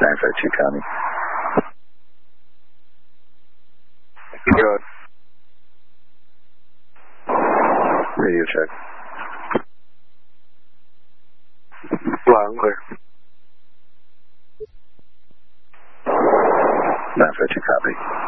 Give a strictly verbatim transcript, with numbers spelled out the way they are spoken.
nine five two, copy. Good. Radio check. Loud and clear. nine five two, copy.